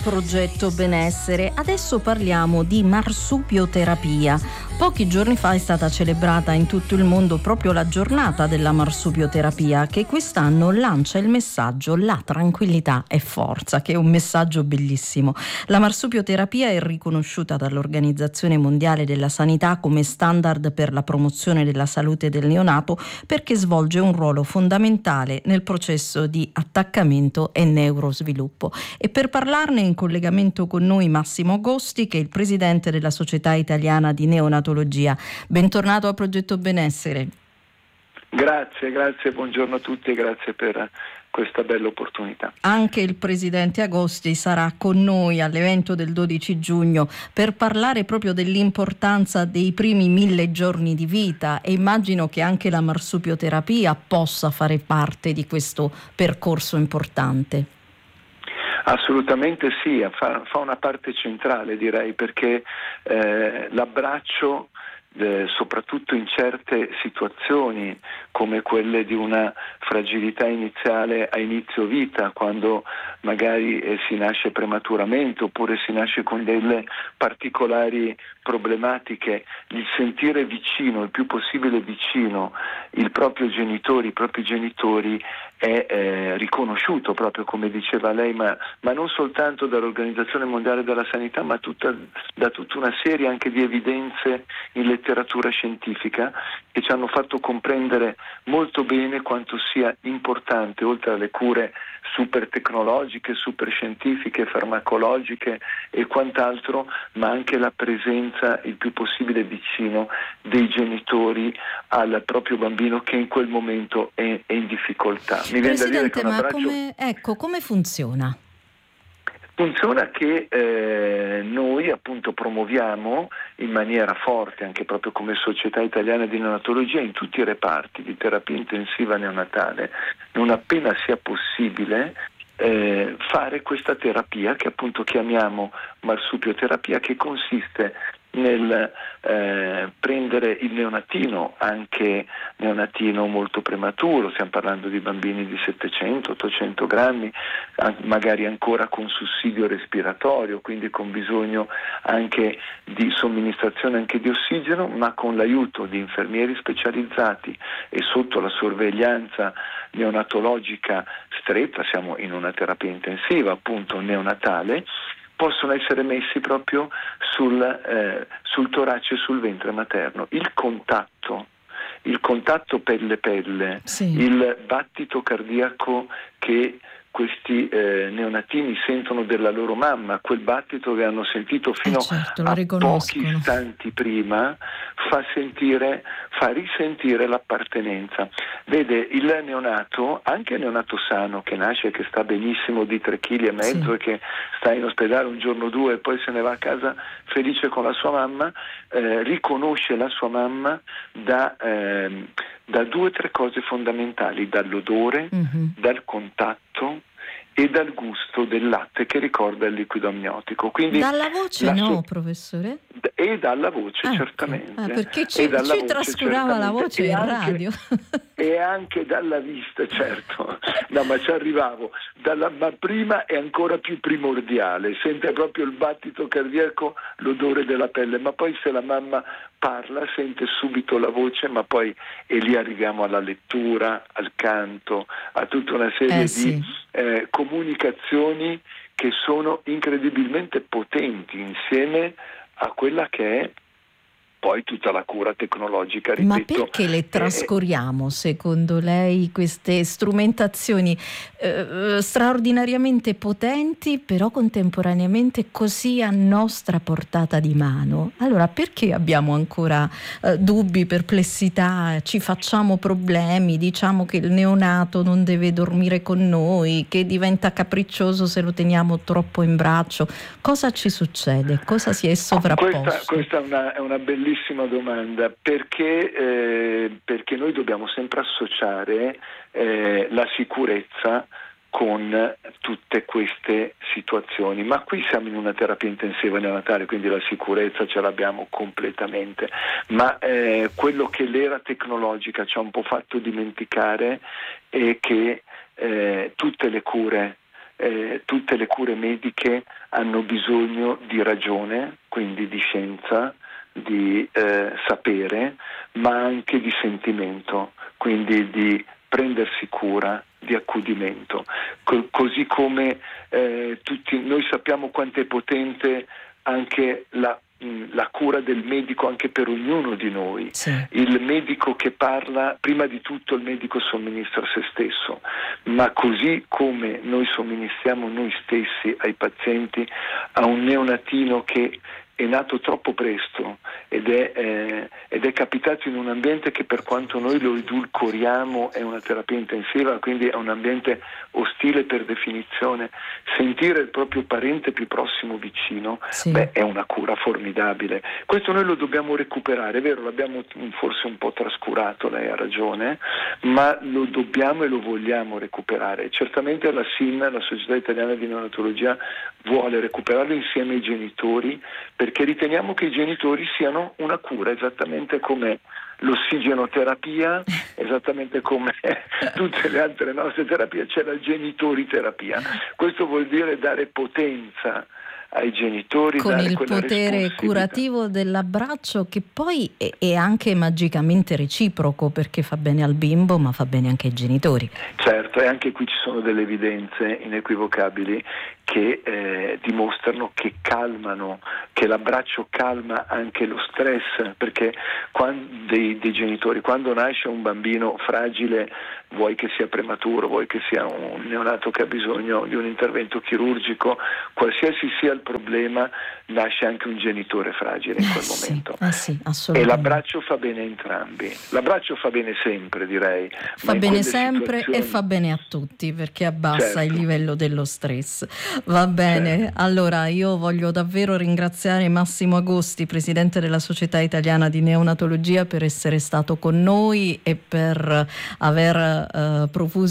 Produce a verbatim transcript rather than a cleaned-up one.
Progetto benessere. Adesso parliamo di marsupioterapia. Pochi giorni fa è stata celebrata in tutto il mondo proprio la giornata della marsupioterapia, che quest'anno lancia il messaggio la tranquillità è forza, che è un messaggio bellissimo. La marsupioterapia è riconosciuta dall'Organizzazione Mondiale della Sanità come standard per la promozione della salute del neonato, perché svolge un ruolo fondamentale nel processo di attaccamento e neurosviluppo. E per parlarne in collegamento con noi Massimo Agosti, che è il presidente della Società Italiana di Neonatologia. Bentornato a Progetto Benessere. Grazie, grazie, buongiorno a tutti e grazie per questa bella opportunità. Anche il presidente Agosti sarà con noi all'evento del dodici giugno per parlare proprio dell'importanza dei primi mille giorni di vita, e immagino che anche la marsupioterapia possa fare parte di questo percorso importante. Assolutamente sì, fa, fa una parte centrale, direi, perché eh, l'abbraccio eh, soprattutto in certe situazioni come quelle di una fragilità iniziale a inizio vita, quando magari eh, si nasce prematuramente oppure si nasce con delle particolari problematiche, il sentire vicino, il più possibile vicino il proprio genitore, i propri genitori è eh, riconosciuto, proprio come diceva lei, ma, ma non soltanto dall'Organizzazione Mondiale della Sanità, ma tutta, da tutta una serie anche di evidenze in letteratura scientifica che ci hanno fatto comprendere molto bene quanto sia importante, oltre alle cure super tecnologiche, super scientifiche, farmacologiche e quant'altro, ma anche la presenza il più possibile vicino dei genitori al proprio bambino che in quel momento è, è in difficoltà. Mi viene da dire che un abbraccio... ma come, ecco, come funziona? Funziona che eh, noi appunto promuoviamo in maniera forte, anche proprio come Società Italiana di Neonatologia, in tutti i reparti di terapia intensiva neonatale, non appena sia possibile, eh, fare questa terapia che appunto chiamiamo marsupioterapia, che consiste nel eh, prendere il neonatino, anche neonatino molto prematuro, stiamo parlando di bambini di settecento ottocento grammi, magari ancora con sussidio respiratorio, quindi con bisogno anche di somministrazione anche di ossigeno, ma con l'aiuto di infermieri specializzati e sotto la sorveglianza neonatologica stretta, siamo in una terapia intensiva appunto neonatale, possono essere messi proprio sul, eh, sul torace e sul ventre materno. Il contatto, il contatto pelle-pelle, sì. Il battito cardiaco che questi eh, neonatini sentono della loro mamma, quel battito che hanno sentito fino eh certo, a pochi istanti prima, fa sentire, fa risentire l'appartenenza. Vede, il neonato, anche il neonato sano che nasce, che sta benissimo di tre chili e mezzo sì. e che sta in ospedale un giorno o due e poi se ne va a casa felice con la sua mamma, eh, riconosce la sua mamma da, eh, da due o tre cose fondamentali, dall'odore, mm-hmm. dal contatto e dal gusto del latte che ricorda il liquido amniotico. Quindi dalla voce la no, so- professore? E dalla voce, ecco. certamente. Ah, perché ci, ci voce, trascurava la voce in anche, radio. E anche dalla vista, certo. No, ma ci arrivavo. Dalla, ma prima è ancora più primordiale, sente proprio il battito cardiaco, l'odore della pelle, ma poi se la mamma parla sente subito la voce, ma poi e lì arriviamo alla lettura, al canto, a tutta una serie eh, di sì. eh, comunicazioni che sono incredibilmente potenti insieme a quella che è poi tutta la cura tecnologica, ripeto. Ma perché le trascuriamo, secondo lei, queste strumentazioni eh, straordinariamente potenti, però contemporaneamente così a nostra portata di mano? Allora, perché abbiamo ancora eh, dubbi, perplessità, ci facciamo problemi, diciamo che il neonato non deve dormire con noi, che diventa capriccioso se lo teniamo troppo in braccio? Cosa ci succede? Cosa si è sovrapposto? Questa, questa è una, è una bellissima domanda, perché, eh, perché noi dobbiamo sempre associare eh, la sicurezza con tutte queste situazioni, ma qui siamo in una terapia intensiva neonatale, quindi la sicurezza ce l'abbiamo completamente, ma eh, quello che l'era tecnologica ci ha un po' fatto dimenticare è che eh, tutte le cure eh, tutte le cure mediche hanno bisogno di ragione, quindi di scienza, di eh, sapere, ma anche di sentimento, quindi di prendersi cura, di accudimento. Co- così come eh, tutti noi sappiamo quanto è potente anche la la cura del medico anche per ognuno di noi. Sì. Il medico che parla, prima di tutto il medico somministra se stesso, ma così come noi somministriamo noi stessi ai pazienti, a un neonatino che è nato troppo presto ed è, eh, ed è capitato in un ambiente che, per quanto noi lo edulcoriamo, è una terapia intensiva, quindi è un ambiente ostile per definizione. Sentire il proprio parente più prossimo vicino, sì. beh, è una cura formidabile. Questo noi lo dobbiamo recuperare, è vero, l'abbiamo forse un po' trascurato, lei ha ragione, ma lo dobbiamo e lo vogliamo recuperare. Certamente la S I N, la Società Italiana di Neonatologia, vuole recuperarlo insieme ai genitori, perché riteniamo che i genitori siano una cura, esattamente come l'ossigenoterapia, esattamente come tutte le altre nostre terapie, c'è la genitoriterapia. Questo vuol dire dare potenza ai genitori, con dare il quella potere curativo dell'abbraccio, che poi è, è anche magicamente reciproco, perché fa bene al bimbo ma fa bene anche ai genitori. Certo, e anche qui ci sono delle evidenze inequivocabili che eh, dimostrano che calmano, che l'abbraccio calma anche lo stress, perché quando, dei, dei genitori, quando nasce un bambino fragile, vuoi che sia prematuro, vuoi che sia un neonato che ha bisogno di un intervento chirurgico, qualsiasi sia il problema, nasce anche un genitore fragile in quel eh sì, momento. Eh sì, e l'abbraccio fa bene a entrambi. L'abbraccio fa bene sempre, direi. Fa bene sempre situazioni... e fa bene a tutti, perché abbassa certo. il livello dello stress. Va bene, certo. Allora io voglio davvero ringraziare Massimo Agosti, presidente della Società Italiana di Neonatologia, per essere stato con noi e per aver uh, profuso